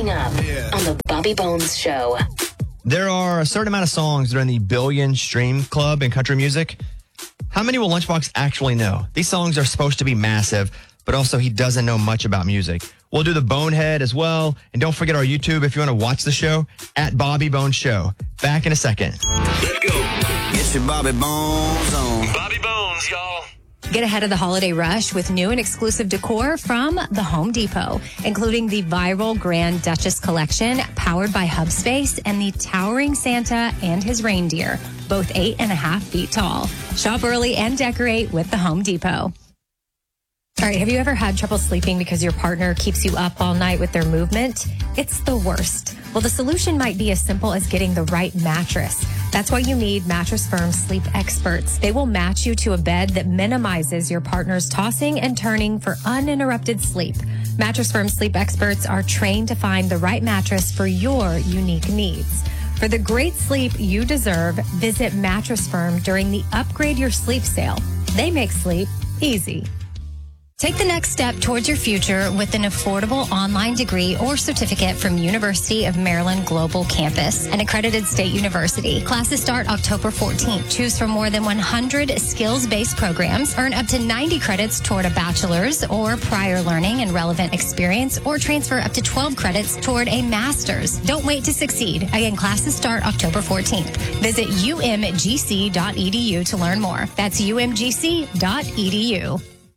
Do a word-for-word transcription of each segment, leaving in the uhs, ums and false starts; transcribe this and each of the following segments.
Coming up yeah. on the Bobby Bones Show. There are a certain amount of songs that are in the billion stream club in country music. How many will Lunchbox actually know? These songs are supposed to be massive, but also he doesn't know much about music. We'll do the Bonehead as well. And don't forget our YouTube if you want to watch the show, at Bobby Bones Show. Back in a second. Let's go. Get your Bobby Bones on. Bobby Bones, y'all. Get ahead of the holiday rush with new and exclusive decor from the Home Depot, including the viral Grand Duchess collection powered by Hubspace and the towering Santa and his reindeer, both eight and a half feet tall. Shop early and decorate with the Home Depot. All right, have you ever had trouble sleeping because your partner keeps you up all night with their movement? It's the worst. Well, the solution might be as simple as getting the right mattress. That's why you need Mattress Firm Sleep Experts. They will match you to a bed that minimizes your partner's tossing and turning for uninterrupted sleep. Mattress Firm Sleep Experts are trained to find the right mattress for your unique needs. For the great sleep you deserve, visit Mattress Firm during the Upgrade Your Sleep sale. They make sleep easy. Take the next step towards your future with an affordable online degree or certificate from University of Maryland Global Campus, an accredited state university. Classes start October fourteenth. Choose from more than one hundred skills-based programs. Earn up to ninety credits toward a bachelor's or prior learning and relevant experience, or transfer up to twelve credits toward a master's. Don't wait to succeed. Again, classes start October fourteenth. Visit U M G C dot E D U to learn more. That's U M G C dot E D U.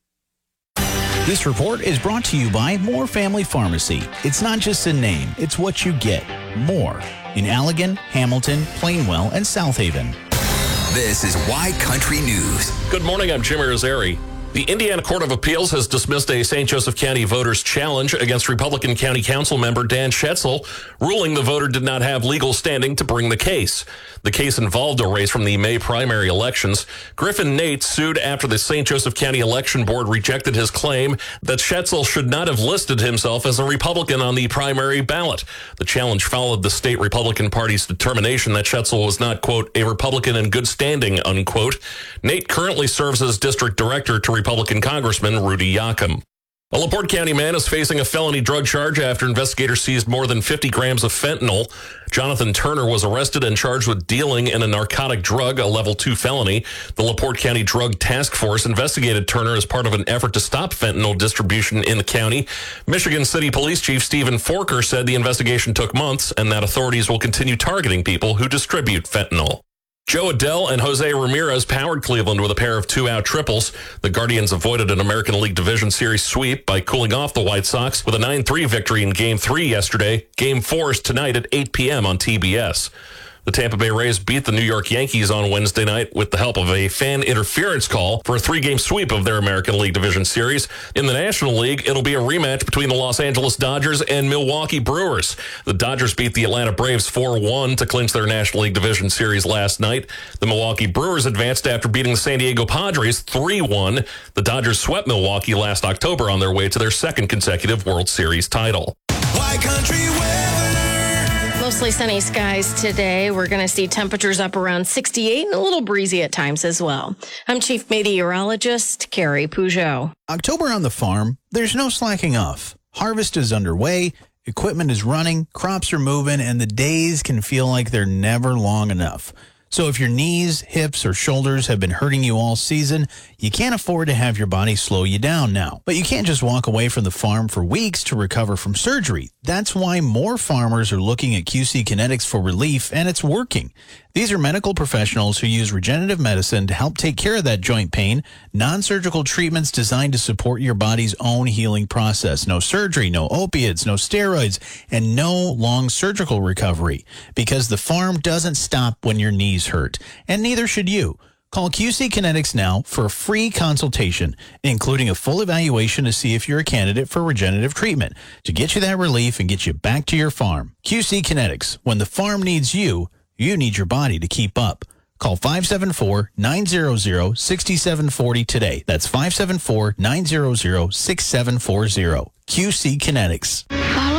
This report is brought to you by Moore Family Pharmacy. It's not just a name, it's what you get. More in Allegan, Hamilton, Plainwell, and South Haven. This is Y Country News. Good morning, I'm Jimmy Rosari. The Indiana Court of Appeals has dismissed a Saint Joseph County voter's challenge against Republican County Council member Dan Schetzel, ruling the voter did not have legal standing to bring the case. The case involved a race from the May primary elections. Griffin Nate sued after the Saint Joseph County Election Board rejected his claim that Schetzel should not have listed himself as a Republican on the primary ballot. The challenge followed the state Republican Party's determination that Schetzel was not, quote, a Republican in good standing, unquote. Nate currently serves as district director to Republican Congressman Rudy Yakum. A LaPorte County man is facing a felony drug charge after investigators seized more than fifty grams of fentanyl. Jonathan Turner was arrested and charged with dealing in a narcotic drug, a level two felony. The LaPorte County Drug Task Force investigated Turner as part of an effort to stop fentanyl distribution in the county. Michigan City Police Chief Stephen Forker said the investigation took months and that authorities will continue targeting people who distribute fentanyl. Joe Adell and Jose Ramirez powered Cleveland with a pair of two-out triples. The Guardians avoided an American League Division Series sweep by cooling off the White Sox with a nine three victory in Game three yesterday. Game four is tonight at eight p.m. on T B S. The Tampa Bay Rays beat the New York Yankees on Wednesday night with the help of a fan interference call for a three-game sweep of their American League Division Series. In the National League, it'll be a rematch between the Los Angeles Dodgers and Milwaukee Brewers. The Dodgers beat the Atlanta Braves four one to clinch their National League Division Series last night. The Milwaukee Brewers advanced after beating the San Diego Padres three one. The Dodgers swept Milwaukee last October on their way to their second consecutive World Series title. Y Country weather. Mostly sunny skies today. We're going to see temperatures up around sixty-eight and a little breezy at times as well. I'm Chief Meteorologist Carrie Peugeot. October on the farm, there's no slacking off. Harvest is underway, equipment is running, crops are moving, and the days can feel like they're never long enough. So if your knees, hips, or shoulders have been hurting you all season, you can't afford to have your body slow you down now. But you can't just walk away from the farm for weeks to recover from surgery. That's why more farmers are looking at Q C Kinetics for relief, and it's working. These are medical professionals who use regenerative medicine to help take care of that joint pain, non-surgical treatments designed to support your body's own healing process. No surgery, no opiates, no steroids, and no long surgical recovery. Because the farm doesn't stop when your knees hurt, and neither should you. Call Q C Kinetics now for a free consultation, including a full evaluation to see if you're a candidate for regenerative treatment, to get you that relief and get you back to your farm. Q C Kinetics, when the farm needs you, you need your body to keep up. Call five seven four, nine zero zero, six seven four zero today. That's five seven four, nine zero zero, six seven four zero. Q C Kinetics. Follow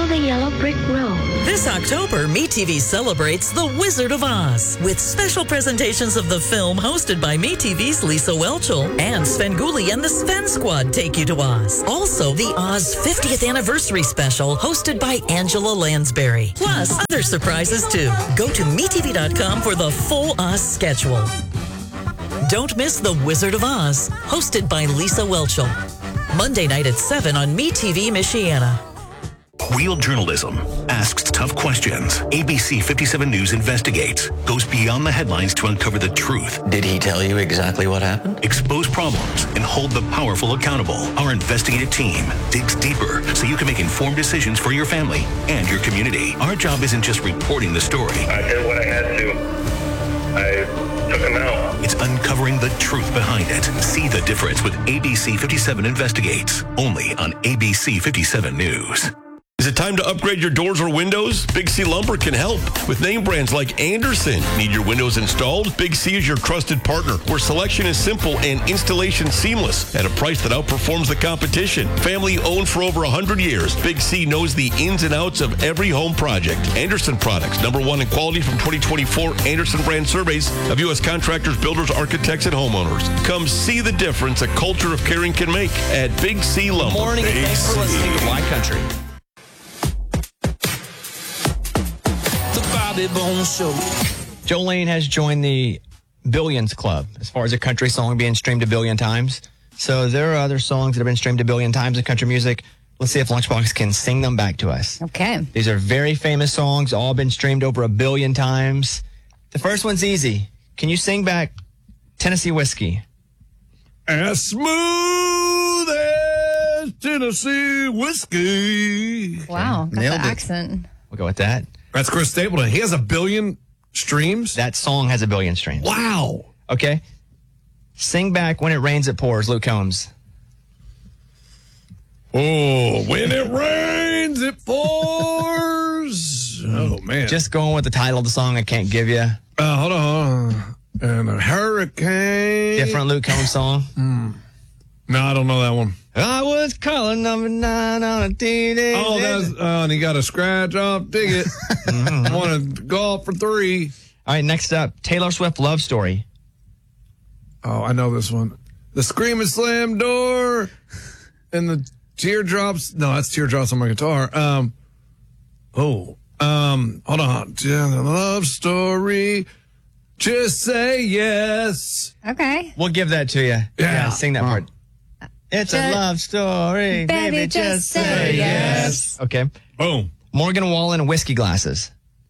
Follow the yellow brick road. This October, MeTV celebrates The Wizard of Oz with special presentations of the film hosted by MeTV's Lisa Whelchel and Svengoolie and the Sven Squad take you to Oz. Also, the Oz fiftieth Anniversary Special hosted by Angela Lansbury. Plus, other surprises too. Go to Me T V dot com for the full Oz schedule. Don't miss The Wizard of Oz, hosted by Lisa Whelchel. Monday night at seven on MeTV Michiana. Real journalism asks tough questions. A B C fifty-seven News investigates, goes beyond the headlines to uncover the truth. Did he tell you exactly what happened? Expose problems and hold the powerful accountable. Our investigative team digs deeper so you can make informed decisions for your family and your community. Our job isn't just reporting the story. I did what I had to. I took him out. It's uncovering the truth behind it. See the difference with A B C fifty-seven Investigates, only on A B C fifty-seven News. Is it time to upgrade your doors or windows? Big C Lumber can help with name brands like Anderson. Need your windows installed? Big C is your trusted partner, where selection is simple and installation seamless at a price that outperforms the competition. Family owned for over one hundred years, Big C knows the ins and outs of every home project. Anderson Products, number one in quality from twenty twenty-four Anderson brand surveys of U S contractors, builders, architects, and homeowners. Come see the difference a culture of caring can make at Big C Lumber. Good morning, and Big thanks for C. listening to Y Country. Bobby Bones Show. Jolene has joined the Billions Club as far as a country song being streamed a billion times. So there are other songs that have been streamed a billion times in country music. Let's see if Lunchbox can sing them back to us. Okay. These are very famous songs, all been streamed over a billion times. The first one's easy. Can you sing back Tennessee Whiskey? As smooth as Tennessee Whiskey. Wow, got Nailed the it. accent. We'll go with that. That's Chris Stapleton. He has a billion streams? That song has a billion streams. Wow. Okay. Sing back When It Rains, It Pours, Luke Combs. Oh, when it rains, it pours. Oh, man. Just going with the title of the song I can't give you. Uh, hold on. Hold on. And a hurricane. Different Luke Combs song. Mm. No, I don't know that one. I was calling number nine on a T V. Oh, that's, uh, and he got a scratch off ticket. I want to go off for three. All right, next up, Taylor Swift Love Story. Oh, I know this one. The Screaming Slam Door and the Teardrops. No, that's Teardrops on my guitar. Um, oh, um, hold on. Yeah, the Love Story. Just say yes. Okay. We'll give that to you. Yeah, Yeah. sing that part. It's a Just- love story. Baby, Baby, just just say say yes. yes. Okay. Boom. Morgan Wallen and Whiskey Glasses.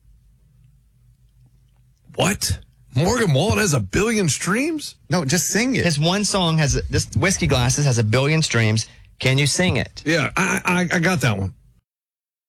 What? Morgan Wallen has a billion streams? No, just sing it. His one song has, this Whiskey Glasses has a billion streams. Can you sing it? Yeah, I, I, I got that one.